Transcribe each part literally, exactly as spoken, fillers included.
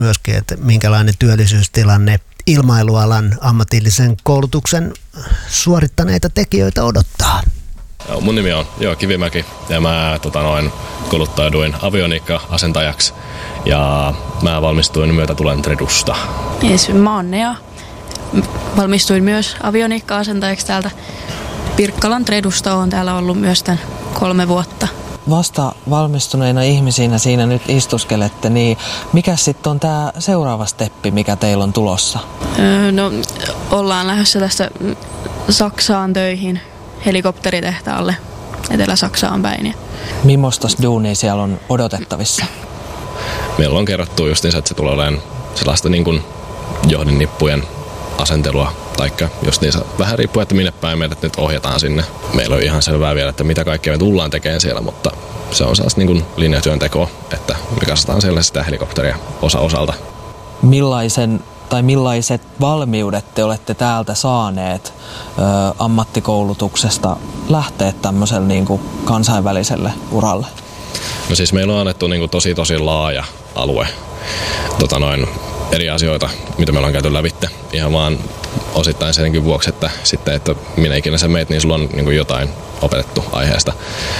myöskin, että minkälainen työllisyystilanne ilmailualan ammatillisen koulutuksen suorittaneita tekijöitä odottaa. Mun nimi on joo, Kivimäki ja mä tota noin, kouluttauduin avioniikka-asentajaksi ja mä valmistuin myötätulen Tredusta. Yes, mä oon Nea. Valmistuin myös avioniikka-asentajaksi täältä Pirkkalan Tredusta. Oon täällä ollut myös tämän kolme vuotta. Vasta valmistuneina ihmisinä siinä nyt istuskelette, niin mikä sitten on tämä seuraava steppi, mikä teillä on tulossa? Öö, no, ollaan lähdössä tästä Saksaan töihin helikopteritehtaalle Etelä-Saksaan päin. Millaista duunia siellä on odotettavissa? Meillä on kerrottu justiinsa, että se tulee olemaan sellaista niin kuin johdinnippujen asentelua, taikka justiinsa vähän riippuu, että minne päin meidät nyt ohjataan sinne. Meillä on ihan selvää vielä, että mitä kaikkea me tullaan tekemään siellä, mutta se on sellaista niin kuin linjatyöntekoa, että me katsotaan siellä sitä helikopteria osa osalta. Millaisen tai millaiset valmiudet te olette täältä saaneet ö, ammattikoulutuksesta lähteä tämmöiselle niin kuin kansainväliselle uralle? No siis meillä on annettu niin kuin tosi tosi laaja alue tota noin, eri asioita, mitä me ollaan käyty lävitte. Ihan vaan osittain senkin vuoksi, että sitten, että minä ikinä sä meet, niin sulla on niin kuin jotain opetettu aiheesta.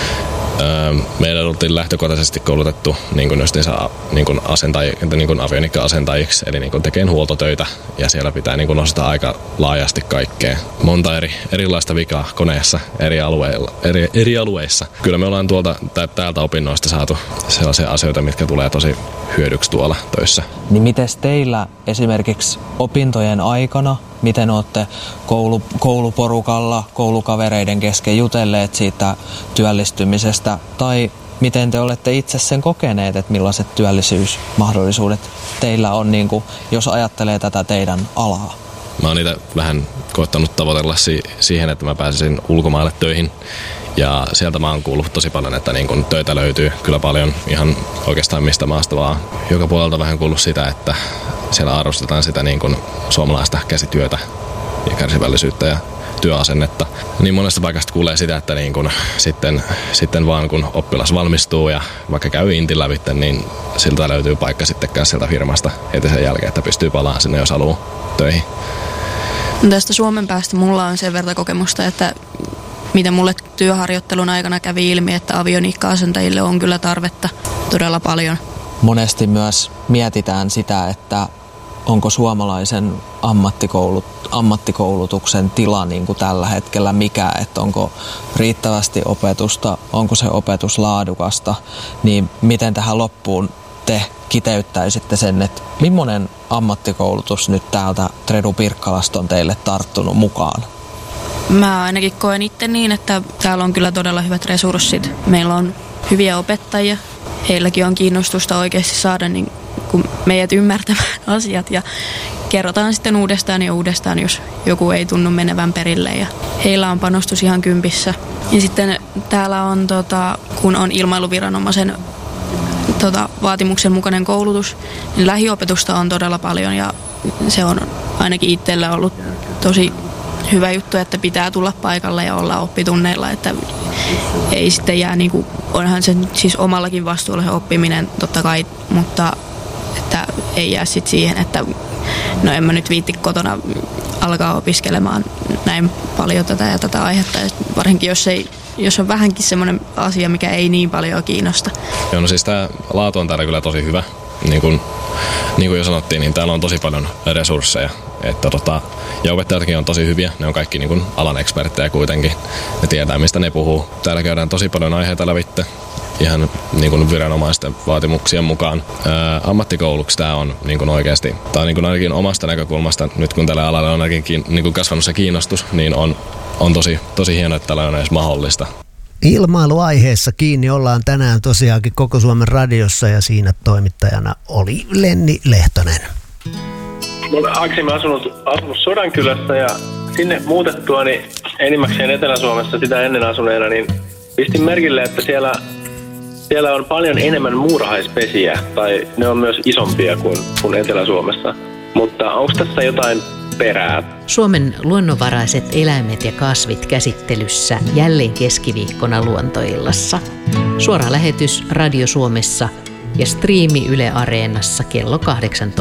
Meidän oltiin lähtökohtaisesti koulutettu niin kuin justiinsa, niin kuin asentaj- niin kuin avionikka-asentajiksi, eli niin kuin tekeen huoltotöitä, ja siellä pitää niin kuin nostaa aika laajasti kaikkea. Monta eri, erilaista vikaa koneessa eri, alueilla, eri, eri alueissa. Kyllä me ollaan tuolta, täältä opinnoista saatu sellaisia asioita, mitkä tulee tosi hyödyksi tuolla töissä. Niin mites teillä esimerkiksi opintojen aikana, miten olette koulu, kouluporukalla, koulukavereiden kesken jutelleet siitä työllistymisestä, tai miten te olette itse sen kokeneet, että millaiset työllisyysmahdollisuudet teillä on, niin kuin, jos ajattelee tätä teidän alaa? Mä oon niitä vähän koettanut tavoitella si- siihen, että mä pääsisin ulkomaille töihin. Ja sieltä mä oon kuullut tosi paljon, että niin kun töitä löytyy kyllä paljon ihan oikeastaan mistä maasta vaan. Joka puolelta vähän kuullut sitä, että siellä arvostetaan sitä niin kun suomalaista käsityötä ja kärsivällisyyttä ja työasennetta. Niin monesta paikasta kuulee sitä, että niin kun sitten, sitten vaan kun oppilas valmistuu ja vaikka käy intin lävitse, niin siltä löytyy paikka sitten sieltä firmasta heti sen jälkeen, että pystyy palaamaan sinne, jos haluaa töihin. Tästä Suomen päästä mulla on sen verran kokemusta, että mitä mulle työharjoittelun aikana kävi ilmi, että avioniikka-asentajille on kyllä tarvetta todella paljon. Monesti myös mietitään sitä, että onko suomalaisen ammattikoulut, ammattikoulutuksen tila niin kuin tällä hetkellä mikä, että onko riittävästi opetusta, onko se opetus laadukasta, niin miten tähän loppuun te kiteyttäisitte sen, että millainen ammattikoulutus nyt täältä Tredu Pirkkalasta on teille tarttunut mukaan? Mä ainakin koen itse niin, että täällä on kyllä todella hyvät resurssit. Meillä on hyviä opettajia. Heilläkin on kiinnostusta oikeasti saada niin kuin meidät ymmärtämään asiat ja kerrotaan sitten uudestaan ja uudestaan, jos joku ei tunnu menevän perille. Ja heillä on panostus ihan kympissä. Ja sitten täällä on, tota, kun on ilmailuviranomaisen tota, vaatimuksen mukainen koulutus, niin lähiopetusta on todella paljon ja se on ainakin itsellä ollut tosi hyvä juttu, että pitää tulla paikalle ja olla oppitunneilla, että ei sitten jää niin kuin, onhan se siis omallakin vastuulla se oppiminen totta kai, mutta että ei jää sitten siihen, että no en mä nyt viitti kotona alkaa opiskelemaan näin paljon tätä ja tätä aihetta, varsinkin jos ei jos on vähänkin semmoinen asia, mikä ei niin paljon kiinnosta. Joo, no siis tämä laatu on täällä kyllä tosi hyvä. Niin kuin, niin kuin jo sanottiin, niin täällä on tosi paljon resursseja. Että tota, ja opettajatkin on tosi hyviä. Ne on kaikki niin kuin alan eksperttejä kuitenkin. Ne tietää, mistä ne puhuu. Täällä käydään tosi paljon aiheita lävitte. Ihan niin kuin viranomaisten vaatimuksien mukaan. Ää, ammattikouluksi tämä on niin kuin oikeasti, tämä on niin kuin ainakin omasta näkökulmasta, nyt kun tällä alalla on ainakin niin kuin kasvanut se kiinnostus, niin on, on tosi, tosi hienoa, että tällä on edes mahdollista. Ilmailuaiheessa kiinni ollaan tänään tosiaankin Koko Suomen radiossa ja siinä toimittajana oli Lenni Lehtonen. Mä olen aikaisemmin asunut, asunut Sodankylässä ja sinne muutettuani enimmäkseen Etelä-Suomessa sitä ennen asuneena, niin pistin merkille, että siellä, siellä on paljon enemmän muurahaispesiä tai ne on myös isompia kuin, kuin Etelä-Suomessa. Mutta onko tässä jotain perää? Suomen luonnonvaraiset eläimet ja kasvit käsittelyssä jälleen keskiviikkona Luontoillassa. Suora lähetys Radio Suomessa ja striimi Yle Areenassa kello kahdeksantoista.